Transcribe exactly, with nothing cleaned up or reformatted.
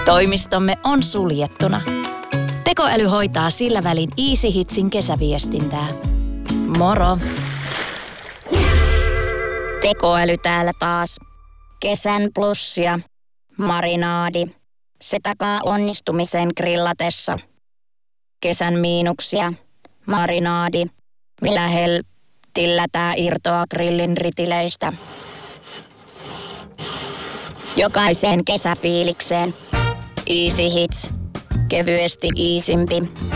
Toimistomme on suljettuna. Tekoäly hoitaa sillä välin Easy Hitsin kesäviestintää. Moro! Tekoäly täällä taas. Kesän plussia. Marinaadi. Se takaa onnistumisen grillatessa. Kesän miinuksia. Marinaadi. Millä heltillä tää irtoaa grillin ritileistä. Jokaiseen kesäfiilikseen. Easy Hits. Kevyesti iisimpi.